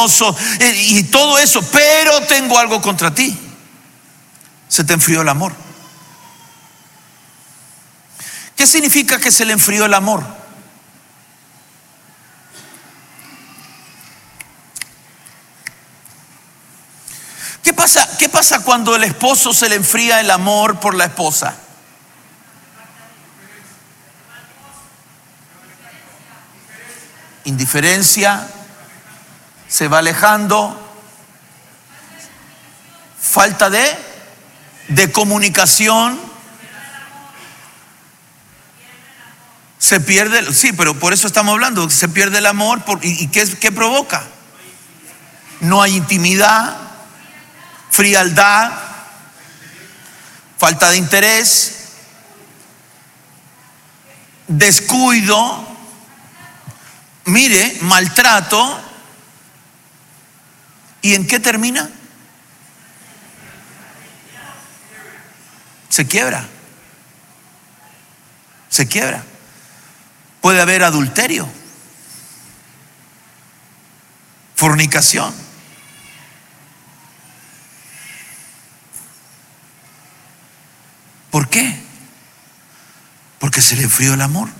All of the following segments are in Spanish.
y todo eso, pero tengo algo contra ti. Se te enfrió el amor. ¿Qué significa que se le enfrió el amor? ¿Qué pasa cuando el esposo se le enfría el amor por la esposa? Indiferencia, se va alejando, falta de comunicación, se pierde, sí, pero por eso estamos hablando, se pierde el amor. ¿Y qué provoca? No hay intimidad, frialdad, falta de interés, descuido, mire, maltrato. ¿Y en qué termina? Se quiebra. Se quiebra. Puede haber adulterio, fornicación. ¿Por qué? Porque se le enfrió el amor.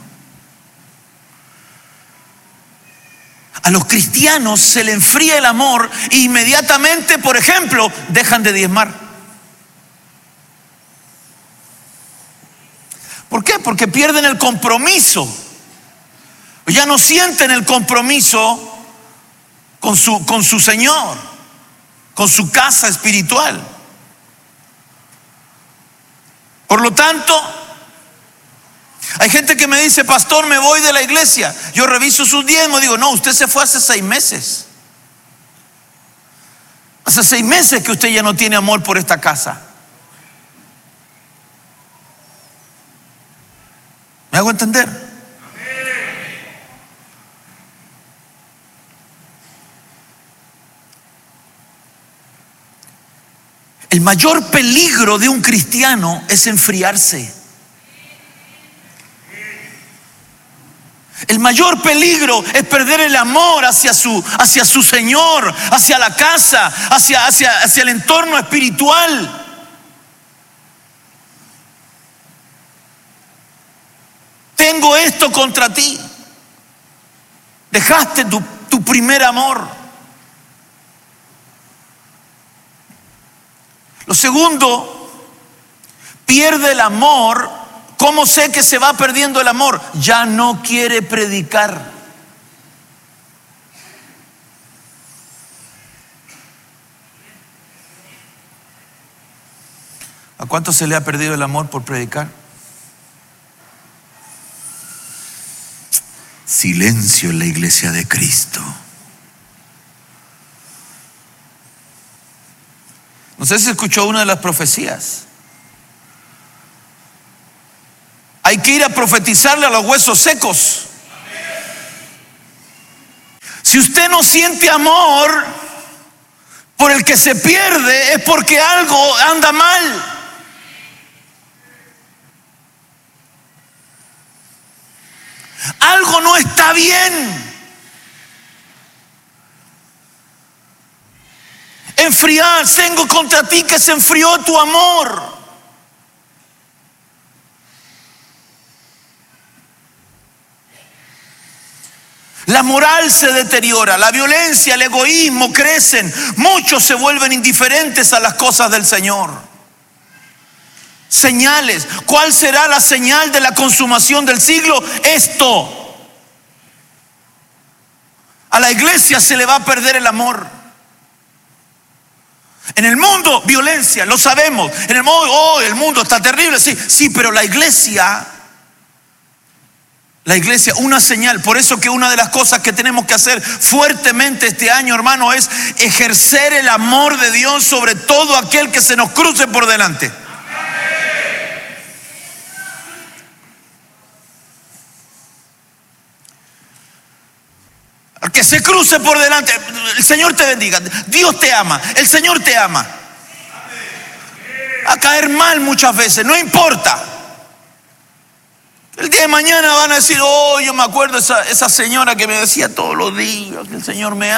A los cristianos se le enfría el amor e inmediatamente, por ejemplo, dejan de diezmar. ¿Por qué? Porque pierden el compromiso. Ya no sienten el compromiso con su Señor, con su casa espiritual. Por lo tanto, hay gente que me dice: pastor, me voy de la iglesia. Yo reviso sus diezmos y digo: no, usted se fue hace 6 meses. Hace 6 meses que usted ya no tiene amor por esta casa. ¿Me hago entender? El mayor peligro de un cristiano es enfriarse. El mayor peligro es perder el amor hacia su Señor, hacia la casa, hacia el entorno espiritual. Tengo esto contra ti. Dejaste tu primer amor. Lo segundo, pierde el amor. ¿Cómo sé que se va perdiendo el amor? Ya no quiere predicar. ¿A cuánto se le ha perdido el amor por predicar? Silencio en la iglesia de Cristo. No sé si escuchó una de las profecías. Hay que ir a profetizarle a los huesos secos. Si usted no siente amor por el que se pierde, es porque algo anda mal. Algo no está bien. Enfriar, tengo contra ti que se enfrió tu amor. La moral se deteriora, la violencia, el egoísmo crecen. Muchos se vuelven indiferentes a las cosas del Señor. Señales. ¿Cuál será la señal de la consumación del siglo? Esto. A la iglesia se le va a perder el amor. En el mundo, violencia, lo sabemos. En el mundo, el mundo está terrible, sí, pero la iglesia, una señal. Por eso que una de las cosas que tenemos que hacer fuertemente este año, hermano, es ejercer el amor de Dios sobre todo aquel que se nos cruce por delante. Al que se cruce por delante, el Señor te bendiga. Dios te ama, el Señor te ama. Va a caer mal muchas veces, no importa. El día de mañana van a decir: yo me acuerdo esa señora que me decía todos los días que el Señor me ama.